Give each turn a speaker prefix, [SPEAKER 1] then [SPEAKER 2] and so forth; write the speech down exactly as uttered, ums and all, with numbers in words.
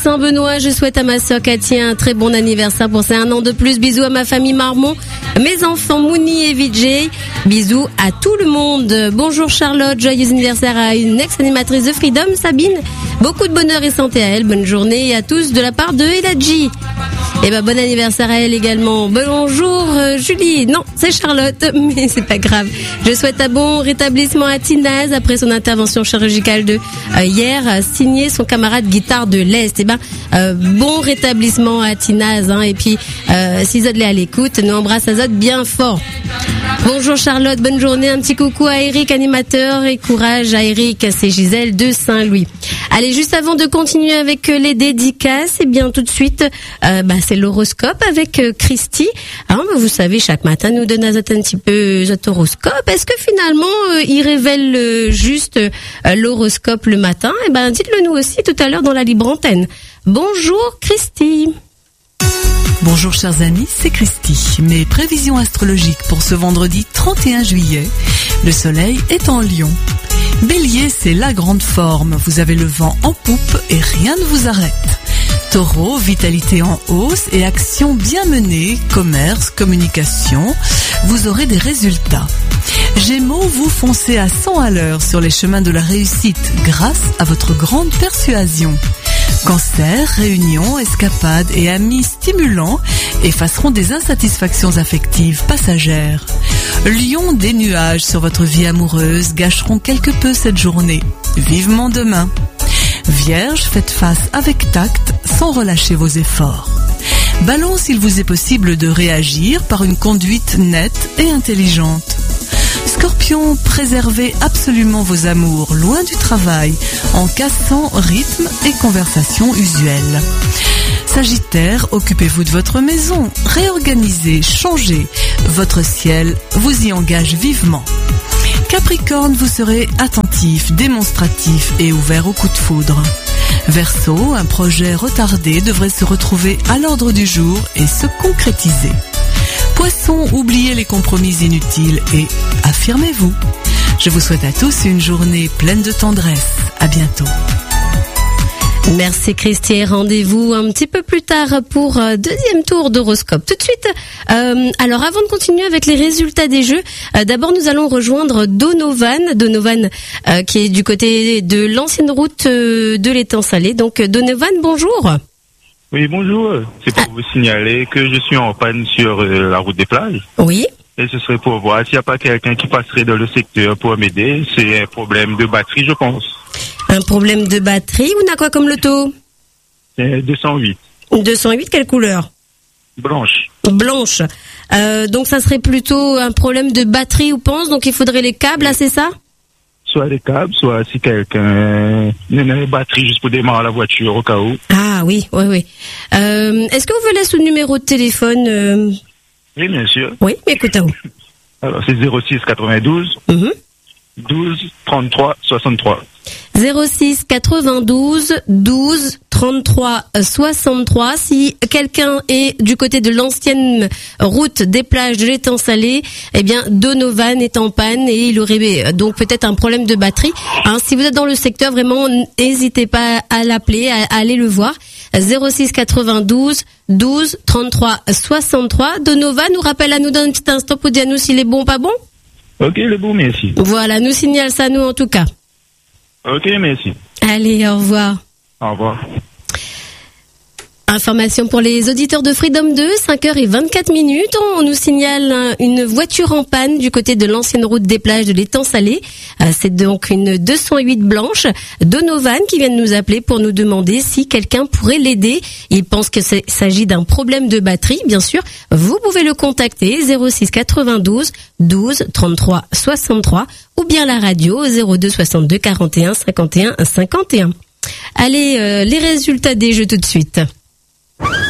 [SPEAKER 1] Saint-Benoît, je souhaite à ma sœur Cathy un très bon anniversaire pour ses un an de plus. Bisous à ma famille Marmont, mes enfants Mouni et Vijay. Bisous à tout le monde. Bonjour Charlotte, joyeux anniversaire à une ex-animatrice de Freedom, Sabine. Beaucoup de bonheur et santé à elle. Bonne journée à tous de la part de Eladji. Et ben bon anniversaire à elle également. Bonjour euh, Julie. Non, c'est Charlotte, mais c'est pas grave. Je souhaite un bon rétablissement à Tinaz après son intervention chirurgicale de euh, hier, euh, signé son camarade guitare de l'Est. Et ben euh, bon rétablissement à Tinaz. Hein, et puis euh, si Zod l'est à l'écoute, nous embrasse à Zod bien fort. Bonjour Charlotte, bonne journée. Un petit coucou à Eric, animateur, et courage à Eric. C'est Gisèle de Saint-Louis. Allez, juste avant de continuer avec les dédicaces, et bien tout de suite, euh, bah, c'est l'horoscope avec euh, Christy. Hein, vous savez, chaque matin, nous donne un petit peu cet horoscope. Est-ce que finalement, euh, il révèle euh, juste euh, l'horoscope le matin? Eh ben, dites-le nous aussi tout à l'heure dans la libre antenne. Bonjour Christy.
[SPEAKER 2] Bonjour chers amis, c'est Christy. Mes prévisions astrologiques pour ce vendredi trente et un juillet. Le soleil est en Lion. Bélier, c'est la grande forme. Vous avez le vent en poupe et rien ne vous arrête. Taureau, vitalité en hausse et action bien menée, commerce, communication, vous aurez des résultats. Gémeaux, vous foncez à cent à l'heure sur les chemins de la réussite grâce à votre grande persuasion. Cancer, réunions, escapades et amis stimulants effaceront des insatisfactions affectives passagères. Lion, des nuages sur votre vie amoureuse gâcheront quelque peu cette journée. Vivement demain. Vierge, faites face avec tact sans relâcher vos efforts. Balance, il vous est possible de réagir par une conduite nette et intelligente. Scorpion, préservez absolument vos amours loin du travail en cassant rythme et conversation usuelle. Sagittaire, occupez-vous de votre maison, réorganisez, changez. Votre ciel vous y engage vivement. Capricorne, vous serez attentif, démonstratif et ouvert au coup de foudre. Verseau, un projet retardé devrait se retrouver à l'ordre du jour et se concrétiser. Poisson, oubliez les compromis inutiles et affirmez-vous. Je vous souhaite à tous une journée pleine de tendresse. À bientôt.
[SPEAKER 1] Merci Christy, rendez-vous un petit peu plus tard pour euh, deuxième tour d'horoscope. Tout de suite, euh, alors avant de continuer avec les résultats des jeux, euh, d'abord nous allons rejoindre Donovan, Donovan euh, qui est du côté de l'ancienne route euh, de l'étang salé. Donc Donovan, bonjour.
[SPEAKER 3] Oui, bonjour. C'est pour ah. vous signaler que je suis en panne sur euh, la route des plages.
[SPEAKER 1] Oui.
[SPEAKER 3] Et ce serait pour voir s'il n'y a pas quelqu'un qui passerait dans le secteur pour m'aider. C'est un problème de batterie, je pense.
[SPEAKER 1] Un problème de batterie, on a quoi comme loto?
[SPEAKER 3] C'est deux cent huit.
[SPEAKER 1] deux cent huit, quelle couleur?
[SPEAKER 3] Blanche.
[SPEAKER 1] Blanche. Euh, donc ça serait plutôt un problème de batterie, on pense, donc il faudrait les câbles, là, c'est ça?
[SPEAKER 3] Soit les câbles, soit si quelqu'un a une batterie juste pour démarrer la voiture au cas où.
[SPEAKER 1] Ah oui, oui, oui. Euh, est-ce que vous voulez laisser le numéro de téléphone euh...
[SPEAKER 3] Oui, bien sûr.
[SPEAKER 1] Oui, mais écoutez-vous.
[SPEAKER 3] Alors c'est zéro six quatre-vingt-douze
[SPEAKER 1] mm-hmm.
[SPEAKER 3] douze trente-trois soixante-trois.
[SPEAKER 1] zéro six quatre-vingt-douze douze trente-trois soixante-trois. Si quelqu'un est du côté de l'ancienne route des plages de l'étang salé, eh bien Donovan est en panne et il aurait donc peut-être un problème de batterie. Hein, si vous êtes dans le secteur, vraiment n'hésitez pas à l'appeler, à, à aller le voir. zéro six quatre-vingt-douze douze trente-trois soixante-trois. Donovan nous rappelle à nous dans un petit instant pour dire à nous s'il est bon ou pas bon.
[SPEAKER 3] Ok, il est bon, merci.
[SPEAKER 1] Voilà, nous signale ça nous en tout cas.
[SPEAKER 3] Ok, merci.
[SPEAKER 1] Allez, au revoir.
[SPEAKER 3] Au revoir.
[SPEAKER 1] Information pour les auditeurs de Freedom deux, cinq heures vingt-quatre minutes. On nous signale une voiture en panne du côté de l'ancienne route des plages de l'étang salé. C'est donc une deux cent huit blanche. Donovan qui vient de nous appeler pour nous demander si quelqu'un pourrait l'aider. Il pense que c'est, s'agit d'un problème de batterie, bien sûr. Vous pouvez le contacter zéro six quatre-vingt-douze douze trente-trois soixante-trois ou bien la radio zéro deux soixante-deux quarante et un cinquante et un cinquante et un. Allez, euh, les résultats des jeux tout de suite.